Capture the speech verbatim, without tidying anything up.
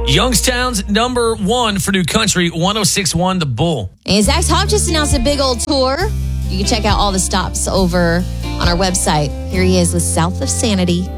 Youngstown's number one for new country, one oh six point one The Bull. And Zach Top just announced a big old tour. You can check out all the stops over on our website. Here he is with South of Sanity.